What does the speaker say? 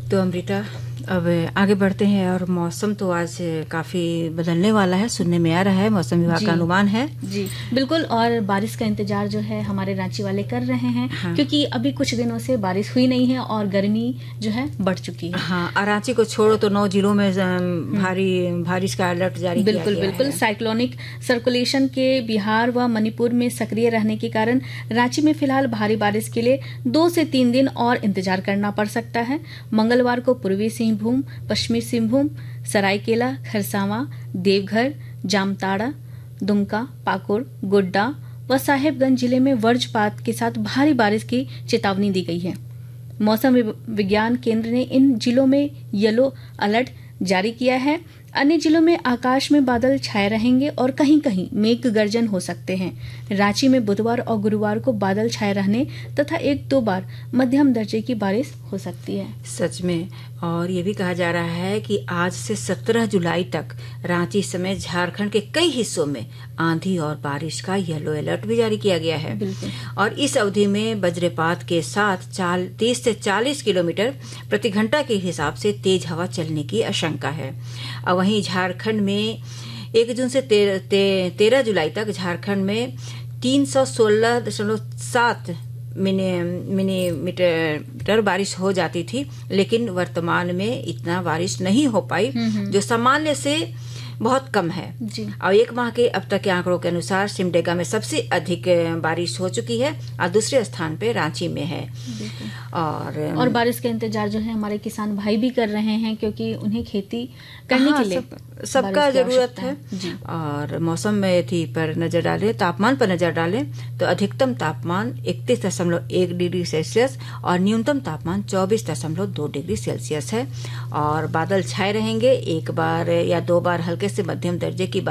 तो अमृता, अब आगे बढ़ते हैं और मौसम तो आज काफी बदलने वाला है, सुनने में आ रहा है, मौसम विभाग का अनुमान है। जी बिल्कुल, और बारिश का इंतजार जो है हमारे रांची वाले कर रहे हैं। हाँ। क्योंकि अभी कुछ दिनों से बारिश हुई नहीं है और गर्मी जो है बढ़ चुकी है। हाँ, और रांची को छोड़ो तो 9 जिलों में भारी बारिश का अलर्ट जारी किया गया है। बिल्कुल, साइक्लोनिक सर्कुलेशन के बिहार व मणिपुर में सक्रिय रहने के कारण रांची में फिलहाल भारी बारिश के लिए 2 से 3 दिन और इंतजार करना पड़ सकता है। मंगलवार को पूर्वी सिंहभूम, पश्चिमी सिंहभूम, सरायकेला, खरसावां, देवघर, जामताड़ा, दुमका, पाकुड़, गोड्डा व साहेबगंज जिले में वज्रपात के साथ भारी बारिश की चेतावनी दी गई है। मौसम विज्ञान केंद्र ने इन जिलों में येलो अलर्ट जारी किया है। अन्य जिलों में आकाश में बादल छाए रहेंगे और कहीं कहीं मेघ गर्जन हो सकते हैं। रांची में बुधवार और गुरुवार को बादल छाए रहने तथा 1-2 बार मध्यम दर्जे की बारिश हो सकती है। सच में, और ये भी कहा जा रहा है कि आज से 17 जुलाई तक रांची समेत झारखंड के कई हिस्सों में आंधी और बारिश का येलो अलर्ट भी जारी किया गया है। और इस अवधि में वज्रपात के साथ 30 से 40 किलोमीटर प्रति घंटा के हिसाब से तेज हवा चलने की आशंका है। और वहीं झारखंड में 1 जून से 13 जुलाई तक झारखंड में 316.7 मिलीमीटर बारिश हो जाती थी, लेकिन वर्तमान में इतना बारिश नहीं हो पाई, जो सामान्य से बहुत कम है। और 1 माह के अब तक के आंकड़ों के अनुसार सिमडेगा में सबसे अधिक बारिश हो चुकी है और दूसरे स्थान पे रांची में है। और बारिश का इंतजार जो है हमारे किसान भाई भी कर रहे हैं, क्योंकि उन्हें खेती करने के लिए सबका जरूरत है। और मौसम में पर नजर डालें, तापमान पर नजर डालें तो अधिकतम तापमान 31.1 डिग्री सेल्सियस और न्यूनतम तापमान 24.2 डिग्री सेल्सियस है। और बादल छाए रहेंगे, 1 बार या 2 बार हल्के से मध्यम दर्जे की